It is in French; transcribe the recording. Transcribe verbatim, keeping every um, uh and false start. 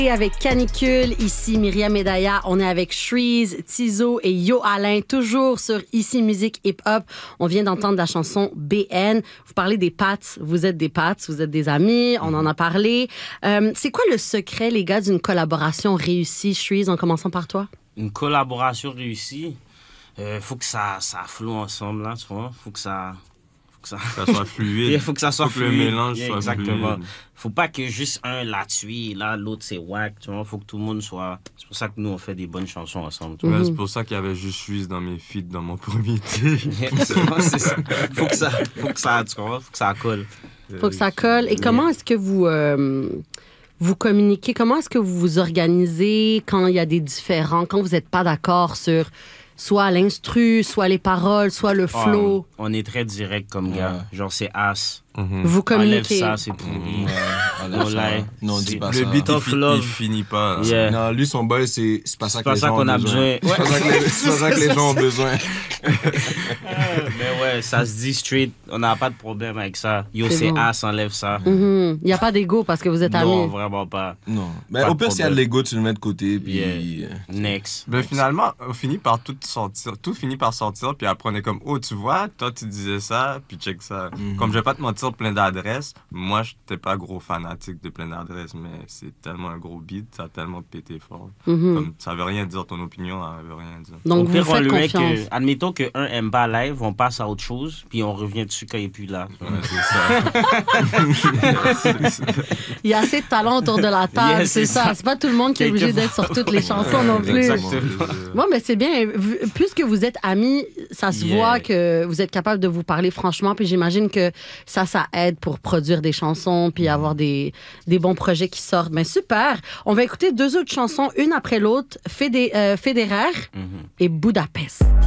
Avec Canicule, ici Myriam Medaya, on est avec Shreeze, Tizo et Yo Alain, toujours sur Ici Musique Hip Hop. On vient d'entendre la chanson B N. Vous parlez des Pats, vous êtes des Pats, vous êtes des amis, on en a parlé. Euh, c'est quoi le secret, les gars, d'une collaboration réussie, Shreeze, en commençant par toi? Une collaboration réussie, il euh, faut que ça, ça floue ensemble, là, tu vois. Faut que ça... Que ça, ça soit fluide. Il faut que ça soit faut fluide. Que le mélange yeah, soit exactement. fluide. Faut pas que juste un la tue, là, l'autre c'est whack, tu vois. Faut que tout le monde soit... C'est pour ça que nous, on fait des bonnes chansons ensemble. Ouais, mm-hmm. C'est pour ça qu'il y avait juste Shreeze dans mes feats dans mon premier tape. c'est ça. Faut que ça, faut que ça, tu vois, faut que ça colle. Faut que ça colle. Et comment est-ce que vous... Euh, vous communiquez? Comment est-ce que vous vous organisez quand il y a des différends, quand vous n'êtes pas d'accord sur... soit l'instru, soit les paroles, soit le flow. Oh, on est très direct comme gars. Ouais. Genre, c'est as. Mm-hmm. Vous communiquez. Enlève ça, c'est pourri. Ouais, non, ça. Non, on dit pas le ça. Le beat, il, fi- il finit pas. Yeah. Non, lui, son boy, c'est, c'est pas ça c'est que pas les ça gens qu'on ont a besoin. besoin. Ouais. C'est pas ça que les, c'est pas ça que les gens ont besoin. Mais ouais, ça se dit straight. On n'a pas de problème avec ça. Yo, c'est, c'est bon. As, enlève ça. Il mm-hmm. n'y a pas d'ego parce que vous êtes non, amis. Non, vraiment pas. Non. Mais au pire, s'il y a de l'ego, tu le mets de côté. Puis... Yeah. Next. Mais finalement, on finit par tout sortir. Tout finit par sortir. Puis après, on est comme, oh, tu vois, toi, tu disais ça. Puis check ça. Mm-hmm. Comme je vais pas te mentir, plein d'adresses. Moi, je n'étais pas gros fanatique de plein d'adresses. Mais c'est tellement un gros beat. Ça a tellement pété fort. Mm-hmm. Comme, ça veut rien dire. Ton opinion, ça veut rien dire. Donc, vous faites confiance. Que, admettons qu'un aime pas live, on passe à autre chose. Puis on revient dessus quand il n'est plus là. Ouais, c'est ça. Il y a assez de talent autour de la table, yeah, c'est, c'est ça. ça. C'est pas tout le monde qui est obligé d'être sur toutes les chansons ouais, non plus. Exactement. Bon, mais c'est bien. Puisque vous êtes amis, ça se yeah. voit que vous êtes capable de vous parler franchement. Puis j'imagine que ça, ça aide pour produire des chansons puis avoir des, des bons projets qui sortent. Mais super. On va écouter deux autres chansons, une après l'autre, Fédé, euh, Fédéraire mm-hmm. et Budapest.